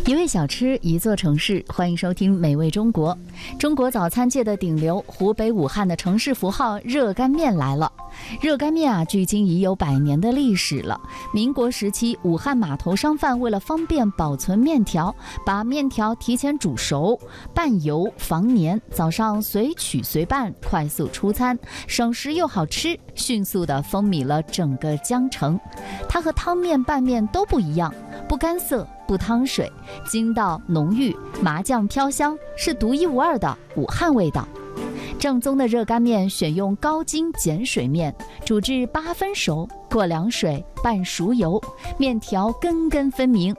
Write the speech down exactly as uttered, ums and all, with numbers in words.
一味小吃，一座城市，欢迎收听美味中国。中国早餐界的顶流，湖北武汉的城市符号热干面来了。热干面啊，距今已有百年的历史了。民国时期，武汉码头商贩为了方便保存面条，把面条提前煮熟，拌油防粘，早上随取随拌，快速出餐，省时又好吃，迅速地风靡了整个江城。它和汤面、拌面都不一样，不干涩，不汤水，筋道浓郁，麻酱飘香，是独一无二的武汉味道。正宗的热干面选用高筋碱水面，煮至八分熟，过凉水，拌熟油，面条根根分明，